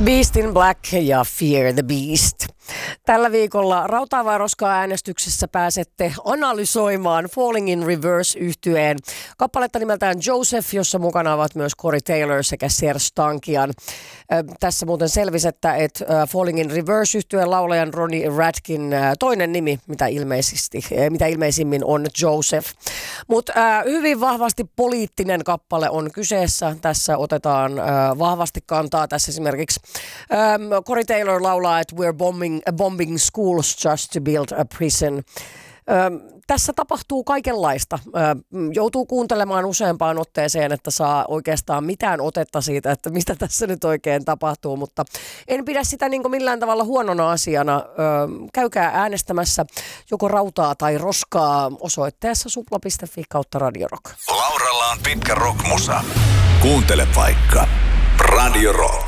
Beast in Black ja Fear the Beast. Tällä viikolla Rautaa vai roskaa -äänestyksessä pääsette analysoimaan Falling in Reverse-yhtyeen kappaletta nimeltään Joseph, jossa mukana ovat myös Corey Taylor sekä Serj Tankian. Tässä muuten selvisi, että Falling in Reverse-yhtyeen laulajan Ronnie Radkin toinen nimi, mitä ilmeisimmin on Joseph. Mutta hyvin vahvasti poliittinen kappale on kyseessä. Tässä otetaan vahvasti kantaa. Tässä esimerkiksi Corey Taylor laulaa, että we're bombing schools just to build a prison. Tässä tapahtuu kaikenlaista. Joutuu kuuntelemaan useampaan otteeseen, että saa oikeastaan mitään otetta siitä, että mistä tässä nyt oikein tapahtuu, mutta en pidä sitä niin kuin millään tavalla huonona asiana. Käykää äänestämässä joko rautaa tai roskaa osoitteessa supla.fi/Radio Rock. Lauralla on pitkä rockmusa. Kuuntele vaikka Radio Rock.